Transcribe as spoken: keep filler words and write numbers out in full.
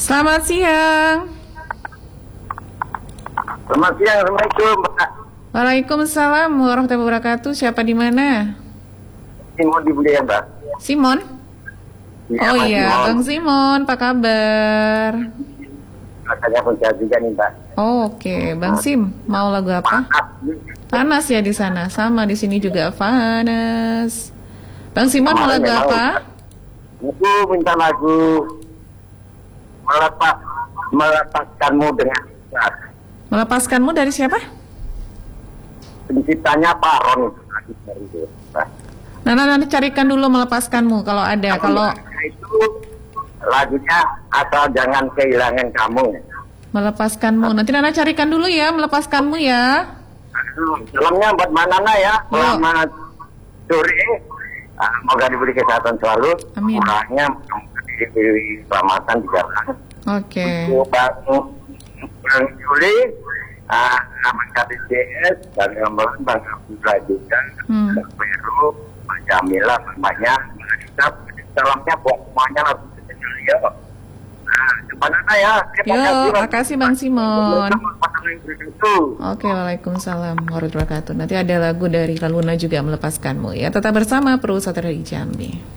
Selamat siang. Selamat siang, Assalamualaikum, Pak. Waalaikumsalam warahmatullahi wabarakatuh. Siapa di mana? Simon di Budaya, Mbak. Simon? Ya, Oh Mas iya, Simon. Bang Simon, apa kabar? Rasanya pun sehat juga nih, Mbak. Oh, Oke, Bang Sim, mau lagu apa? Panas ya di sana, sama di sini juga panas. Bang Simon mau lagu apa? Aku minta lagu melepas melepaskanmu dengan ikhlas. Melepaskanmu dari siapa? Penciptanya Pak Ron. Mbak. Nah, nah, nanti carikan dulu melepaskanmu kalau ada. Kalau Itu lagunya Asal Jangan Kehilangan Kamu. melepaskanmu, nanti Nana carikan dulu ya melepaskanmu ya. Salamnya buat Manana ya. Yo. Selamat sore. Ah, Semoga diberi kesehatan selalu. Amin. Murahnya diberi keselamatan di jalan. Oke. Untuk Bang Bang Juli, ah, Bang K D C S, dan Bang Bang Abdullah juga, Hmm. Bang Peru, Bang Jamila, semuanya. Salamnya buat semuanya langsung ke ya. Nah, Manana ya. Yo, makasih Bang Simon. Itu. Oke, waalaikumsalam warahmatullahi wabarakatuh. Nanti ada lagu dari Kaluna juga melepaskanmu ya. Tetap bersama Perusahaan Dari Jambi.